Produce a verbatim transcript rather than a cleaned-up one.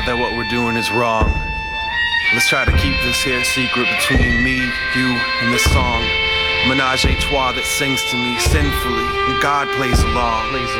that what we're doing is wrong. Let's try to keep this here secret between me, you, and this song. Menage a trois that sings to me sinfully, and God plays along.